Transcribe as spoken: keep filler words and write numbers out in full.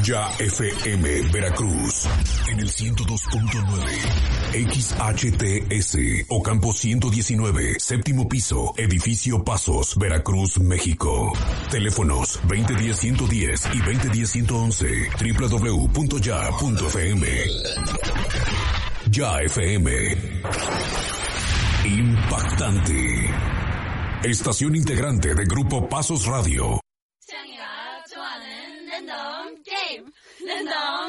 Ya F M Veracruz en el ciento dos punto nueve, X H T S Ocampo ciento diecinueve, séptimo piso, edificio Pasos, Veracruz, México. Teléfonos veinte diez ciento diez y veinte diez ciento once, doble u doble u doble u punto ya punto f m. Ya F M. Impactante. Estación integrante de Grupo Pasos Radio.